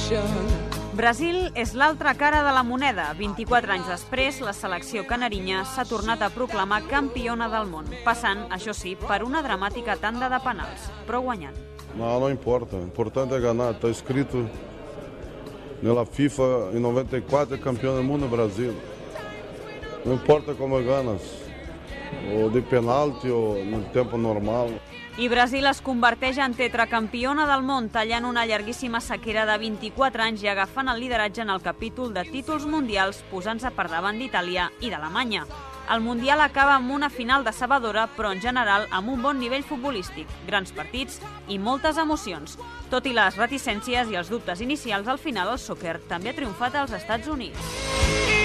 Brasil és l'altra cara de la moneda. 24 anys després, la selecció canarinya s'ha tornat a proclamar campiona del món, passant, això sí, per una dramàtica tanda de penals, però guanyant. Não importa. O importante é ganhar. Está escrito na FIFA em 94 é campeão do mundo no Brasil. Não importa como ganas, ou de penalti ou no tempo normal. I Brasil es converteix en tetracampiona del món, tallant una llarguíssima sequera de 24 anys i agafant el lideratge en el capítol de títols mundials, posant-se per davant d'Itàlia i d'Alemanya. El Mundial acaba amb una final decebedora, però en general amb un bon nivell futbolístic, grans partits i moltes emocions. Tot i les reticències i els dubtes inicials, al final el sòquer també ha triomfat als Estats Units.